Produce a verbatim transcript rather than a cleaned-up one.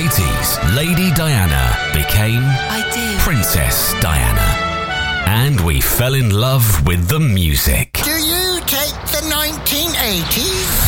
eighties, Lady Diana became I did. Princess Diana. And we fell in love with the music. Do you take the nineteen eighties?